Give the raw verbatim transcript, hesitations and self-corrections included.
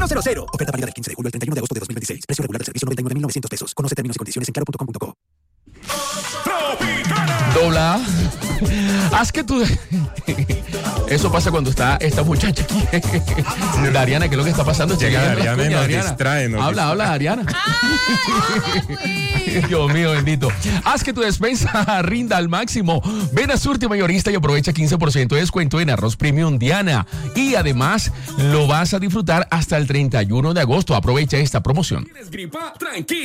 cero cero. Oferta válida del quince de julio al treinta y uno de agosto de dos mil veintiséis. Precio regular del servicio noventa y nueve mil novecientos pesos. Conoce términos y condiciones en claro punto com punto co. Dobla. Haz que tú... Eso pasa cuando está esta muchacha aquí. Dariana, ¿qué es lo que está pasando? Llega Dariana y nos distrae. Nos habla, distrae. habla, Dariana. Ay, Dios mío, bendito. Haz que tu despensa rinda al máximo. Ven a Surti Mayorista y aprovecha quince por ciento de descuento en arroz premium Diana. Y además lo vas a disfrutar hasta el treinta y uno de agosto. Aprovecha esta promoción. ¿Tienes gripa? Tranquilo.